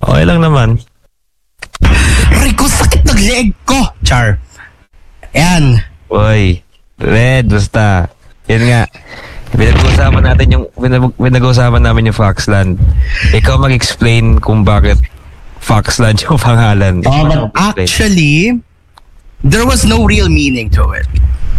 Okay lang naman. Rico, sakit ng leg ko! Char. Ayan. Uy, Red, basta. Yun nga. Pinag-uusapan natin pinag-uusapan namin yung Foxland. Ikaw mag-explain kung bakit Foxland yung pangalan. But actually, there was no real meaning to it.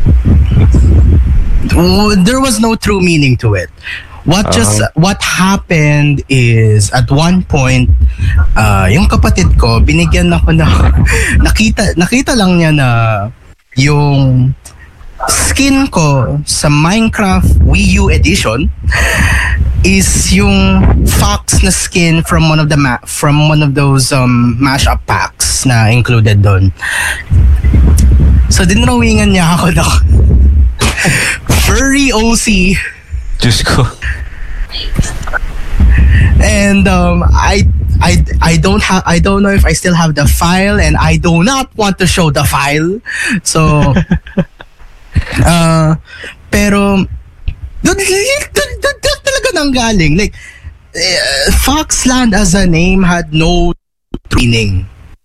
There was no true meaning to it. What happened is at one point yung kapatid ko binigyan ako na nakita lang niya na yung skin ko sa Minecraft Wii U edition is yung fox na skin from one of those mashup packs na included doon. So dinrawingan niya ako na furry OC. Diyos ko. And I don't know if I still have the file, and I do not want to show the file. So pero doon talaga nanggaling. Like Foxland as a name had no meaning.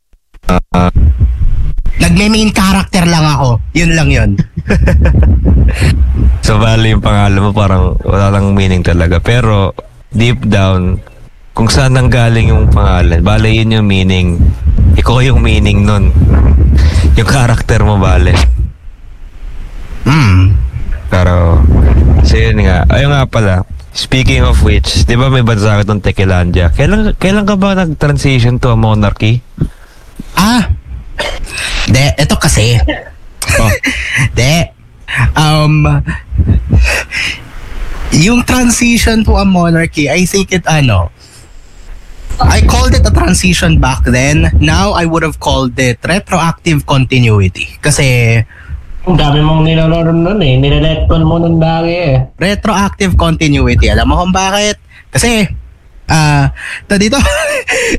Nagme-main character lang ako. Yun lang yun. So, bali yung pangalan mo parang wala lang meaning talaga. Pero, deep down, kung saan nanggaling yung pangalan, bali yun yung meaning. Ikaw yung meaning nun. Yung character mo, bali. Pero, so yun nga. Ayun nga pala, speaking of which, di ba may bansa ka itong Tequilandia? Kailan ka ba nag-transition to a monarchy? Ito kasi. Yung transition to a monarchy, I think I called it a transition back then. Now, I would have called it retroactive continuity. Kasi, ang dami mong nilolord nun eh. Nilelekton mo nun lagi eh. retroactive continuity. Alam mo kung bakit? Kasi, dito,